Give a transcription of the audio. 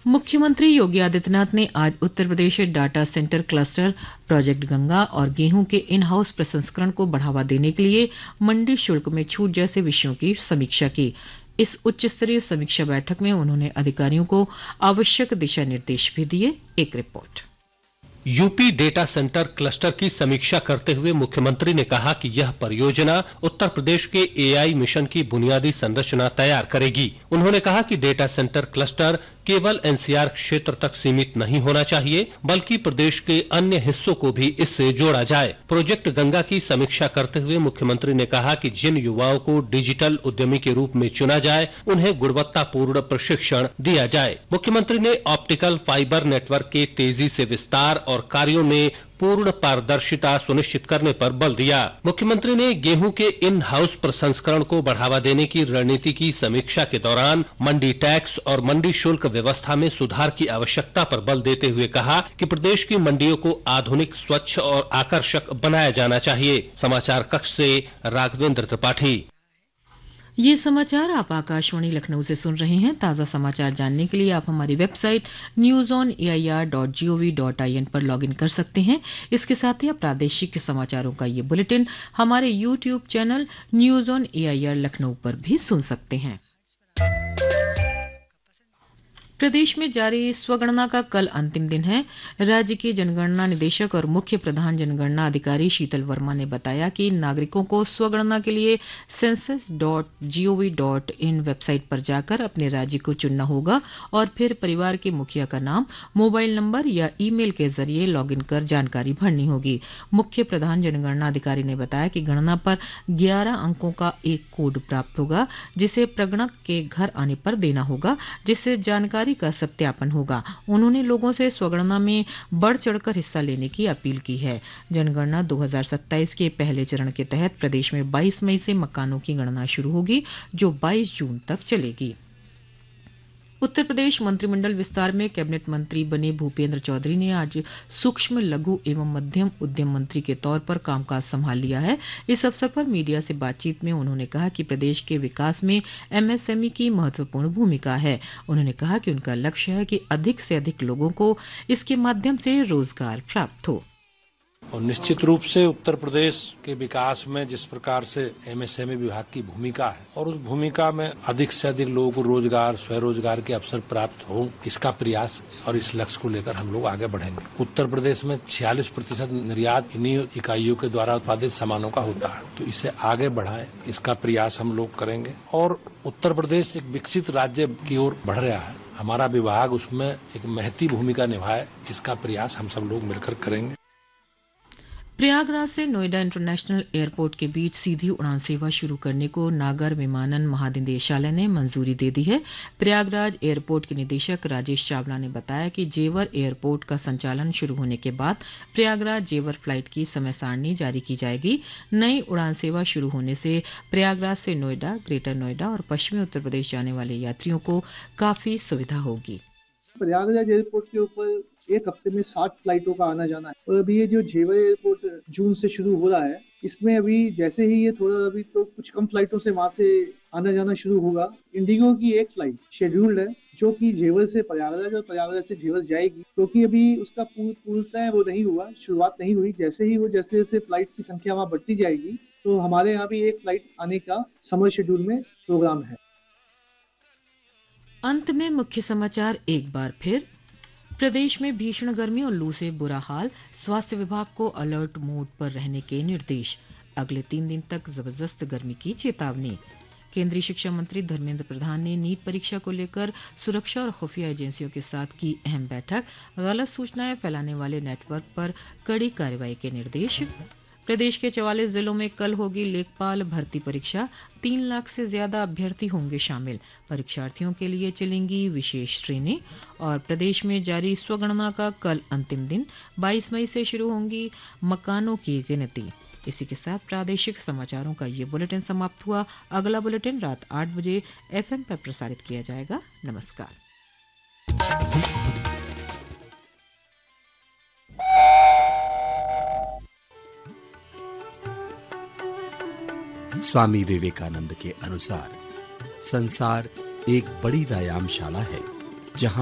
मुख्यमंत्री योगी आदित्यनाथ ने आज Uttar Pradesh data centre cluster project Ganga और गेहूं के इन हाउस प्रसंस्करण को बढ़ावा देने के लिए मंडी शुल्क में छूट जैसे विषयों की समीक्षा की। इस उच्च स्तरीय समीक्षा बैठक में उन्होंने अधिकारियों को आवश्यक दिशा निर्देश भी दिए। एक report. UP data centre cluster की समीक्षा करते हुए मुख्यमंत्री ने कहा कि यह परियोजना उत्तर प्रदेश के एआई मिशन की बुनियादी संरचना तैयार करेगी। उन्होंने कहा कि डेटा सेंटर क्लस्टर केवल एनसीआर क्षेत्र तक सीमित नहीं होना चाहिए, बल्कि प्रदेश के अन्य हिस्सों को भी इससे जोड़ा जाए। प्रोजेक्ट गंगा की समीक्षा करते हुए मुख्यमंत्री ने कहा कि जिन युवाओं को डिजिटल उद्यमी के रूप में चुना जाए, उन्हें गुणवत्तापूर्ण प्रशिक्षण दिया जाए। मुख्यमंत्री ने ऑप्टिकल फाइबर नेटवर्क के तेजी से विस्तार और कार्यों में पूर्ण पारदर्शिता सुनिश्चित करने पर बल दिया। मुख्यमंत्री ने गेहूं के इन हाउस प्रसंस्करण को बढ़ावा देने की रणनीति की समीक्षा के दौरान मंडी टैक्स और मंडी शुल्क व्यवस्था में सुधार की आवश्यकता पर बल देते हुए कहा कि प्रदेश की मंडियों को आधुनिक, स्वच्छ और आकर्षक बनाया जाना चाहिए। समाचार कक्ष से राघवेंद्र त्रिपाठी। ये समाचार आप आकाशवाणी लखनऊ से सुन रहे हैं। ताज़ा समाचार जानने के लिए आप हमारी वेबसाइट newsonair.gov.in पर लॉगिन कर सकते हैं। इसके साथ ही आप प्रादेशिक समाचारों का ये बुलेटिन हमारे YouTube channel news on AIR Lucknow पर भी सुन सकते हैं। प्रदेश में जारी स्वगणना का कल अंतिम दिन है। राज्य की जनगणना निदेशक और मुख्य प्रधान जनगणना अधिकारी शीतल वर्मा ने बताया कि नागरिकों को स्वगणना के लिए census.gov.in वेबसाइट पर जाकर अपने राज्य को चुनना होगा और फिर परिवार के मुखिया का नाम, मोबाइल नंबर या ईमेल के जरिए लॉगिन कर जानकारी भरनी होगी। मुख्य प्रधान जनगणना अधिकारी ने बताया कि गणना पर 11 अंकों का एक कोड प्राप्त होगा, जिसे प्रगणक के घर आने पर देना होगा, जिससे जानकारी का सत्यापन होगा। उन्होंने लोगों से स्वगणना में बढ़ चढ़कर हिस्सा लेने की अपील की है। जनगणना 2027 के पहले चरण के तहत प्रदेश में 22 मई से मकानों की गणना शुरू होगी, जो 22 जून तक चलेगी। उत्तर प्रदेश मंत्रिमंडल विस्तार में कैबिनेट मंत्री बने भूपेंद्र चौधरी ने आज सूक्ष्म, लघु एवं मध्यम उद्यम मंत्री के तौर पर कामकाज संभाल लिया है। इस अवसर पर मीडिया से बातचीत में उन्होंने कहा कि प्रदेश के विकास में एमएसएमई की महत्वपूर्ण भूमिका है। उन्होंने कहा कि उनका लक्ष्य है कि अधिक से अधिक लोगों को इसके माध्यम से रोजगार प्राप्त हो। और निश्चित रूप से उत्तर प्रदेश के विकास में जिस प्रकार से एमएसएमई विभाग की भूमिका है और उस भूमिका में अधिक से अधिक लोगों को रोजगार, स्वरोजगार के अवसर प्राप्त हो, इसका प्रयास और इस लक्ष्य को लेकर हम लोग आगे बढ़ेंगे। उत्तर प्रदेश में 46% निर्यात इन्हीं इकाइयों के द्वारा उत्पादित सामानों का होता है, तो इसे आगे बढ़ाएं, इसका प्रयास हम लोग करेंगे। और उत्तर प्रदेश एक विकसित राज्य की ओर बढ़ रहा है, हमारा विभाग उसमें एक महती भूमिका निभाए, इसका प्रयास हम सब लोग मिलकर करेंगे। प्रयागराज से नोएडा इंटरनेशनल एयरपोर्ट के बीच सीधी उड़ान सेवा शुरू करने को नागर विमानन महानिदेशालय ने मंजूरी दे दी है। प्रयागराज एयरपोर्ट के निदेशक राजेश चावला ने बताया कि जेवर एयरपोर्ट का संचालन शुरू होने के बाद प्रयागराज जेवर फ्लाइट की समय सारणी जारी की जाएगी। नई उड़ान सेवा शुरू होने से प्रयागराज से नोएडा, ग्रेटर नोएडा और पश्चिमी उत्तर प्रदेश जाने वाले यात्रियों को काफी सुविधा होगी। प्रयागराज एयरपोर्ट के ऊपर एक हफ्ते में 60 फ्लाइटों का आना जाना है और अभी ये जो जेवर एयरपोर्ट जून से शुरू हो रहा है, इसमें अभी जैसे ही ये थोड़ा अभी तो कुछ कम फ्लाइटों से वहां से आना जाना शुरू होगा। इंडिगो की एक फ्लाइट शेड्यूल्ड है जो कि जेवर से प्रयागराज और प्रयागराज से जेवर जाएगी, क्योंकि अभी उसका पूर्णतः वो नहीं हुआ, शुरुआत नहीं हुई। जैसे जैसे फ्लाइट की संख्या वहां बढ़ती जाएगी तो हमारे यहाँ भी एक फ्लाइट आने का समर शेड्यूल में प्रोग्राम है। अंत में मुख्य समाचार एक बार फिर। प्रदेश में भीषण गर्मी और लू से बुरा हाल, स्वास्थ्य विभाग को अलर्ट मोड पर रहने के निर्देश। अगले 3 दिन तक जबरदस्त गर्मी की चेतावनी। केंद्रीय शिक्षा मंत्री धर्मेंद्र प्रधान ने नीट परीक्षा को लेकर सुरक्षा और खुफिया एजेंसियों के साथ की अहम बैठक। गलत सूचनाएं फैलाने वाले नेटवर्क पर कड़ी कार्रवाई के निर्देश। प्रदेश के 44 जिलों में कल होगी लेखपाल भर्ती परीक्षा, 3 लाख से ज्यादा अभ्यर्थी होंगे शामिल। परीक्षार्थियों के लिए चलेंगी विशेष ट्रेनें। और प्रदेश में जारी स्वगणना का कल अंतिम दिन, 22 मई से शुरू होंगी मकानों की गिनती। इसी के साथ प्रादेशिक समाचारों का ये बुलेटिन समाप्त हुआ। अगला बुलेटिन रात 8 बजे FM पर प्रसारित किया जाएगा। नमस्कार। स्वामी विवेकानंद के अनुसार संसार एक बड़ी व्यायामशाला है, जहां